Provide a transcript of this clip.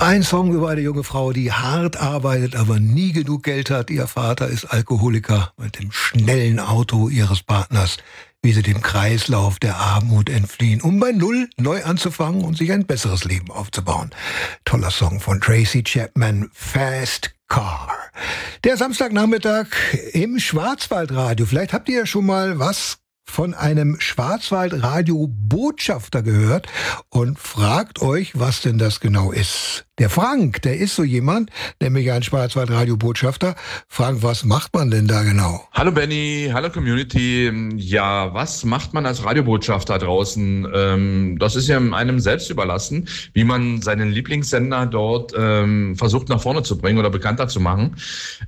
Ein Song über eine junge Frau, die hart arbeitet, aber nie genug Geld hat. Ihr Vater ist Alkoholiker. Mit dem schnellen Auto ihres Partners wie sie dem Kreislauf der Armut entfliehen, um bei Null neu anzufangen und sich ein besseres Leben aufzubauen. Toller Song von Tracy Chapman, Fast Car. Der Samstagnachmittag im Schwarzwaldradio. Vielleicht habt ihr ja schon mal was von einem Schwarzwaldradio-Botschafter gehört und fragt euch, was denn das genau ist. Der Frank, der ist so jemand, nämlich ein Schwarzwaldradio-Botschafter. Frank, was macht man denn da genau? Hallo Benny, hallo Community. Ja, was macht man als Radiobotschafter draußen? Das ist ja einem selbst überlassen, wie man seinen Lieblingssender dort versucht nach vorne zu bringen oder bekannter zu machen.